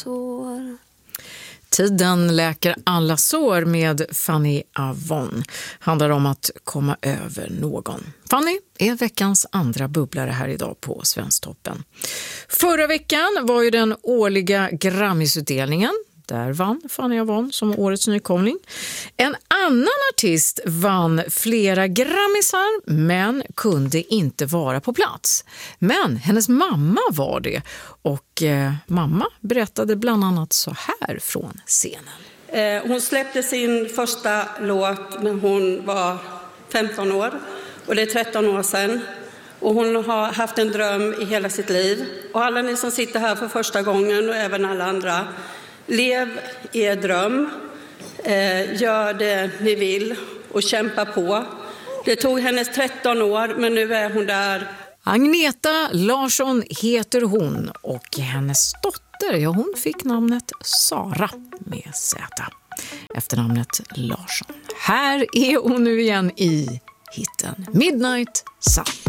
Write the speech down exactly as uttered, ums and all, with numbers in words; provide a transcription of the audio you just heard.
sår. Tiden läker alla sår med Fanny Avon. Handlar om att komma över någon. Fanny är veckans andra bubblare här idag på Svensktoppen. Förra veckan var ju den årliga Grammisutdelningen. Där vann Fanny Avon som årets nykomling. En annan artist vann flera Grammisar men kunde inte vara på plats. Men hennes mamma var det och eh, mamma berättade bland annat så här från scenen. Eh, hon släppte sin första låt när hon var femton år och det är tretton år sedan. Och hon har haft en dröm i hela sitt liv. Och alla ni som sitter här för första gången och även alla andra, lev er dröm, eh, gör det ni vill och kämpa på. Det tog hennes tretton år men nu är hon där. Agneta Larsson heter hon och hennes dotter, ja hon fick namnet Sara med Z. Efternamnet Larsson. Här är hon nu igen i hitten Midnight Sun.